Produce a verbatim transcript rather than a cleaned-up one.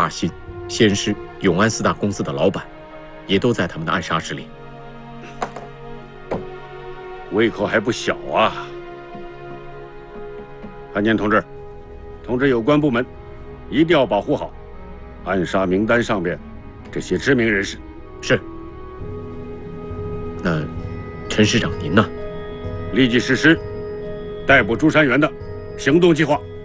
大新、先师、永安四大公司的老板，也都在他们的暗杀之列。 胃口还不小啊！汉奸同志，通知有关部门，一定要保护好暗杀名单上面这些知名人士。 是。那陈师长您呢？ 立即实施逮捕朱山元的行动计划。